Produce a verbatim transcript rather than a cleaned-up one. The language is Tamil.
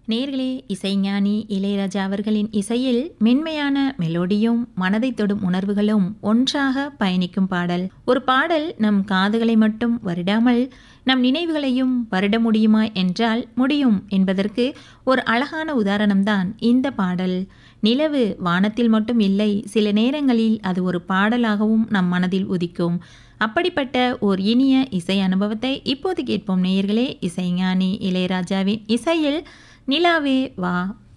நேர்களே, இசைஞானி இளையராஜா அவர்களின் இசையில் மென்மையான மெலோடியும் மனதை தொடும் உணர்வுகளும் ஒன்றாக பயணிக்கும் பாடல். ஒரு பாடல் நம் காதுகளை மட்டும் வருடாமல் நம் நினைவுகளையும் வருட முடியுமா என்றால் முடியும் என்பதற்கு ஒரு அழகான உதாரணம்தான் இந்த பாடல். நிலவு வானத்தில் மட்டும் இல்லை, சில நேரங்களில் அது ஒரு பாடலாகவும் நம் மனதில் உதிக்கும். அப்படிப்பட்ட ஓர் இனிய இசை அனுபவத்தை இப்போது கேட்போம் நேயர்களே. இசைஞானி இளையராஜாவின் இசையில் நிலாவே வா